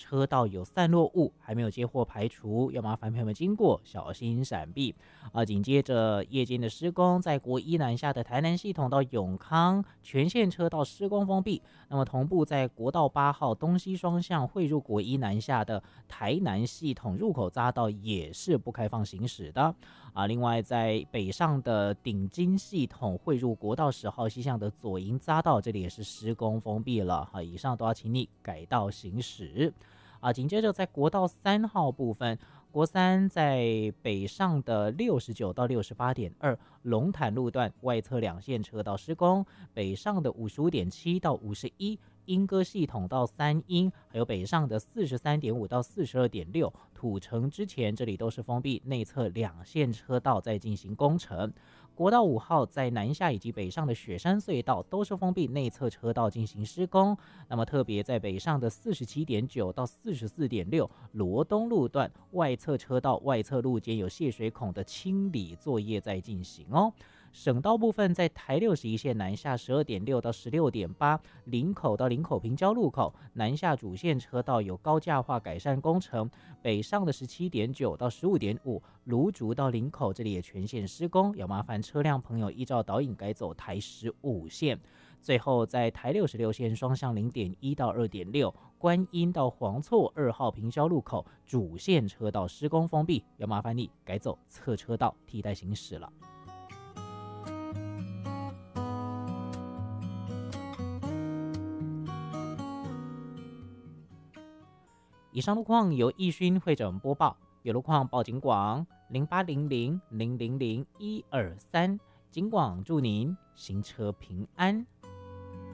车道有散落物还没有接获排除，要麻烦朋友们经过小心闪避。紧接着夜间的施工，在国一南下的台南系统到永康全线车道施工封闭，那么同步在国道8号东西双向汇入国一南下的台南系统入口匝道也是不开放行驶的。另外在北上的顶金系统汇入国道10号西向的左营匝道，这里也是施工封闭了。以上都要请你改道行驶。紧接着在国道3号部分，国三在北上的69到68.2龙潭路段外侧2线车道施工，北上的55.7到51莺歌系统到3莺，还有北上的43.5到42.6土城之前，这里都是封闭内侧2线车道在进行工程。国道5号在南下以及北上的雪山隧道都是封闭内侧车道进行施工，那么特别在北上的47.9到44.6罗东路段外侧车道外侧路间有泄水孔的清理作业在进行哦。省道部分在台61线南下12.6到16.8林口到林口平交路口南下主线车道有高架化改善工程，北上的17.9到15.5芦竹到林口这里也全线施工，要麻烦车辆朋友依照导引改走台15线。最后在台66线双向0.1到2.6观音到黄厝2号平交路口主线车道施工封闭，要麻烦你改走侧车道替代行驶了。以上路况由义勋会诊播报，有路况报警广0800000123，警广祝您行车平安。